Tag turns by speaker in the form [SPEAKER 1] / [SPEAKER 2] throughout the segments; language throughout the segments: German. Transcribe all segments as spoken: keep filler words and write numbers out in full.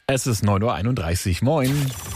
[SPEAKER 1] Es ist neun Uhr einunddreißig. Moin.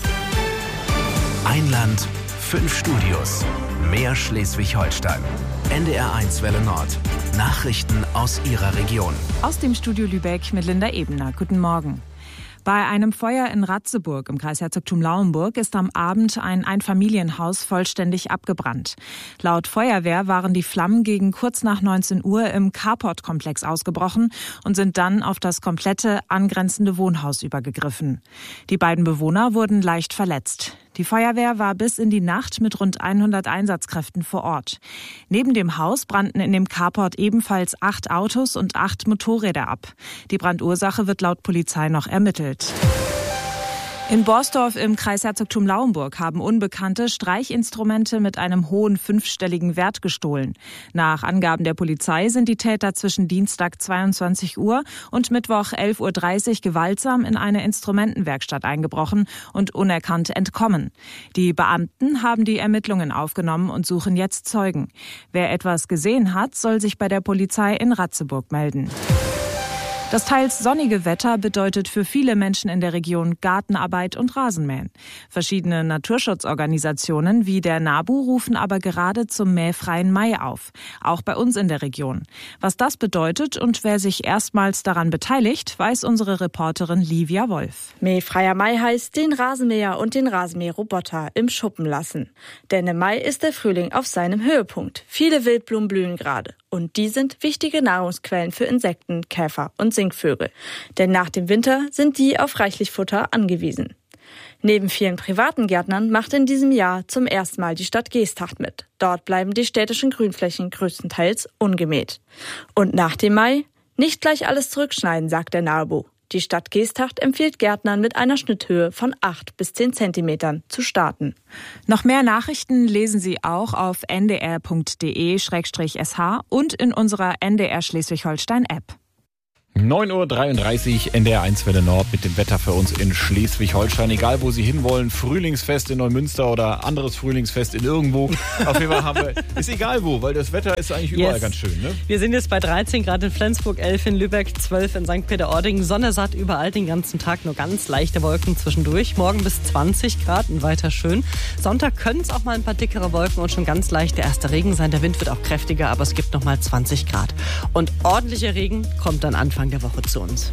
[SPEAKER 2] Ein Land, fünf Studios. Mehr Schleswig-Holstein. N D R eins Welle Nord. Nachrichten aus Ihrer Region.
[SPEAKER 3] Aus dem Studio Lübeck mit Linda Ebener. Guten Morgen. Bei einem Feuer in Ratzeburg im Kreisherzogtum Lauenburg ist am Abend ein Einfamilienhaus vollständig abgebrannt. Laut Feuerwehr waren die Flammen gegen kurz nach neunzehn Uhr im Carport-Komplex ausgebrochen und sind dann auf das komplette angrenzende Wohnhaus übergegriffen. Die beiden Bewohner wurden leicht verletzt. Die Feuerwehr war bis in die Nacht mit rund hundert Einsatzkräften vor Ort. Neben dem Haus brannten in dem Carport ebenfalls acht Autos und acht Motorräder ab. Die Brandursache wird laut Polizei noch ermittelt. In Borsdorf im Kreisherzogtum Lauenburg haben Unbekannte Streichinstrumente mit einem hohen fünfstelligen Wert gestohlen. Nach Angaben der Polizei sind die Täter zwischen Dienstag zweiundzwanzig Uhr und Mittwoch elf Uhr dreißig gewaltsam in eine Instrumentenwerkstatt eingebrochen und unerkannt entkommen. Die Beamten haben die Ermittlungen aufgenommen und suchen jetzt Zeugen. Wer etwas gesehen hat, soll sich bei der Polizei in Ratzeburg melden. Das teils sonnige Wetter bedeutet für viele Menschen in der Region Gartenarbeit und Rasenmähen. Verschiedene Naturschutzorganisationen wie der NABU rufen aber gerade zum mähfreien Mai auf, auch bei uns in der Region. Was das bedeutet und wer sich erstmals daran beteiligt, weiß unsere Reporterin Livia Wolf.
[SPEAKER 4] Mähfreier Mai heißt den Rasenmäher und den Rasenmäherroboter im Schuppen lassen. Denn im Mai ist der Frühling auf seinem Höhepunkt. Viele Wildblumen blühen gerade. Und die sind wichtige Nahrungsquellen für Insekten, Käfer und Singvögel. Denn nach dem Winter sind die auf reichlich Futter angewiesen. Neben vielen privaten Gärtnern macht in diesem Jahr zum ersten Mal die Stadt Geesthacht mit. Dort bleiben die städtischen Grünflächen größtenteils ungemäht. Und nach dem Mai nicht gleich alles zurückschneiden, sagt der NABU. Die Stadt Geesthacht empfiehlt Gärtnern mit einer Schnitthöhe von acht bis zehn Zentimetern zu starten.
[SPEAKER 3] Noch mehr Nachrichten lesen Sie auch auf n d r punkt d e slash s h und in unserer N D R Schleswig-Holstein-App.
[SPEAKER 1] neun Uhr dreiunddreißig, N D R eins Welle Nord mit dem Wetter für uns in Schleswig-Holstein. Egal, wo Sie hinwollen, Frühlingsfest in Neumünster oder anderes Frühlingsfest in irgendwo. Auf jeden Fall haben wir, ist egal wo, weil das Wetter ist eigentlich überall yes. ganz schön. Ne?
[SPEAKER 5] Wir sind jetzt bei dreizehn Grad in Flensburg, elf in Lübeck, zwölf in Sankt Peter-Ording. Sonne satt überall den ganzen Tag, nur ganz leichte Wolken zwischendurch. Morgen bis zwanzig Grad und weiter schön. Sonntag können es auch mal ein paar dickere Wolken und schon ganz leicht der erste Regen sein. Der Wind wird auch kräftiger, aber es gibt noch mal zwanzig Grad. Und ordentlicher Regen kommt dann Anfang der Woche zu uns.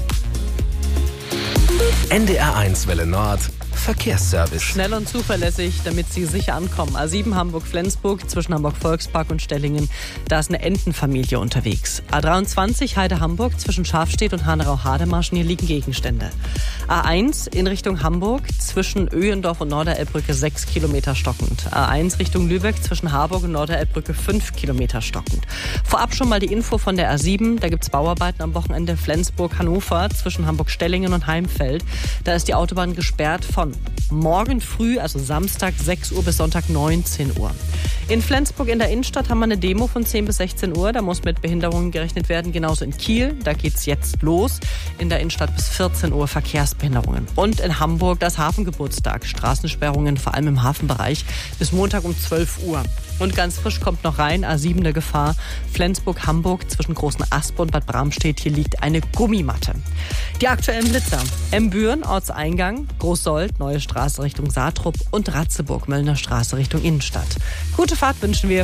[SPEAKER 2] N D R eins Welle Nord Verkehrsservice.
[SPEAKER 5] Schnell und zuverlässig, damit Sie sicher ankommen. A sieben Hamburg-Flensburg zwischen Hamburg-Volkspark und Stellingen. Da ist eine Entenfamilie unterwegs. A dreiundzwanzig Heide-Hamburg zwischen Schafstedt und Hanau-Hademarschen. Hier liegen Gegenstände. A eins in Richtung Hamburg zwischen Öhendorf und Norderelbbrücke sechs Kilometer stockend. A eins Richtung Lübeck zwischen Harburg und Norderelbbrücke fünf Kilometer stockend. Vorab schon mal die Info von der A sieben. Da gibt es Bauarbeiten am Wochenende Flensburg-Hannover zwischen Hamburg-Stellingen und Heimfeld. Da ist die Autobahn gesperrt von morgen früh, also Samstag sechs Uhr bis Sonntag neunzehn Uhr. In Flensburg in der Innenstadt haben wir eine Demo von zehn bis sechzehn Uhr. Da muss mit Behinderungen gerechnet werden. Genauso in Kiel, da geht's jetzt los. In der Innenstadt bis vierzehn Uhr Verkehrsbehinderungen. Und in Hamburg das Hafengeburtstag. Straßensperrungen, vor allem im Hafenbereich, bis Montag um zwölf Uhr. Und ganz frisch kommt noch rein, A sieben der Gefahr, Flensburg-Hamburg zwischen Großen Aspe und Bad Bramstedt. Hier liegt eine Gummimatte. Die aktuellen Blitzer. Embüren, Ortseingang, Großsold, Neue Straße Richtung Saatrup und Ratzeburg, Möllner Straße Richtung Innenstadt. Gute Fahrt wünschen wir.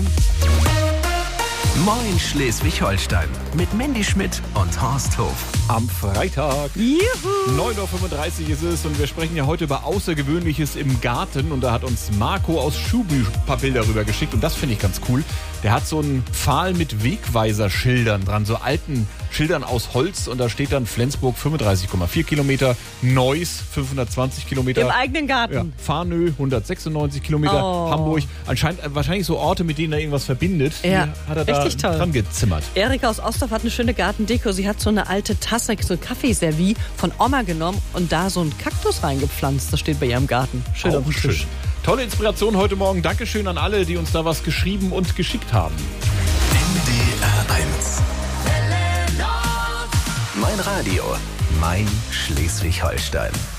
[SPEAKER 2] Moin Schleswig-Holstein mit Mandy Schmidt und Horst Hof.
[SPEAKER 1] Am Freitag.
[SPEAKER 5] Juhu.
[SPEAKER 1] neun Uhr fünfunddreißig ist es und wir sprechen ja heute über Außergewöhnliches im Garten. Und da hat uns Marco aus Schuby ein paar Bilder rüber geschickt und das finde ich ganz cool. Der hat so einen Pfahl mit Wegweiserschildern dran, so alten Schildern aus Holz und da steht dann Flensburg fünfunddreißig Komma vier Kilometer, Neuss fünfhundertzwanzig Kilometer.
[SPEAKER 5] Im eigenen Garten.
[SPEAKER 1] Ja, Farnö hundertsechsundneunzig Kilometer, oh. Hamburg. Anscheinend äh, wahrscheinlich so Orte, mit denen er irgendwas verbindet.
[SPEAKER 5] Ja,
[SPEAKER 1] die hat er da
[SPEAKER 5] richtig toll.
[SPEAKER 1] Dran gezimmert.
[SPEAKER 5] Erika aus Ostorf hat eine schöne Gartendeko. Sie hat so eine alte Tasse, so ein Kaffeeservie von Oma genommen und da so einen Kaktus reingepflanzt. Das steht bei ihr im Garten. Schön
[SPEAKER 1] Auch
[SPEAKER 5] auf dem
[SPEAKER 1] schön.
[SPEAKER 5] Tisch.
[SPEAKER 1] Tolle Inspiration heute Morgen. Dankeschön an alle, die uns da was geschrieben und geschickt haben.
[SPEAKER 2] N D R eins. Mein Radio, mein Schleswig-Holstein.